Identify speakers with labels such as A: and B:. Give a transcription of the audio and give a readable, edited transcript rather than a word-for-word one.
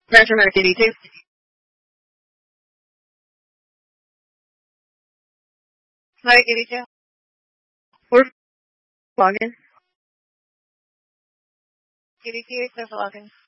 A: Metro City 2. Hi, Kitty. We're vlogging. Kitty, is the vlogging.